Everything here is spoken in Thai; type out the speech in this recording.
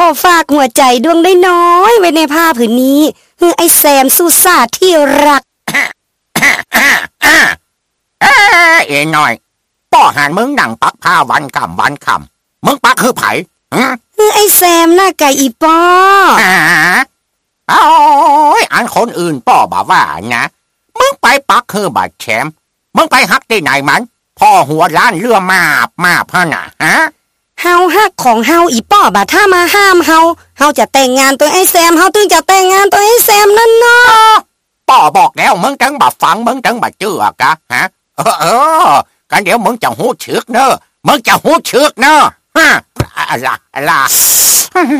อฝากหัวใจดวงได้น้อยไว้ในผ้าผืนนี้ไอ้แซมสุสาที่รักเอ็หน่อยป้อหันมึงนั่งปักผ้าวันคำมึงปักคือไผไอ้แซมหน้าไก่อีป้อโอ้ยอันคนอื่นป้อบ่าว่านะมึงไปปักคือบาดแชมมึงไปฮักที่ไหนมันพ่อหัวล้านเรือมาพ่อน่ะฮะเฮาฮักของเฮาอีป้อบ่าถ้ามาห้ามเฮาจะแต่งงานตัวไอ้แซมเฮาถึงจะแต่งงานตัวไอ้แซมนั่นเนาะป้อบอกแล้วมึงจังบ่ฟังมึงจังบ่เชื่อกะฮะกันเดี๋ยวมึงจะหู้ชึกเนอะมึงจะหู้ชึกเนอะฮะอะไร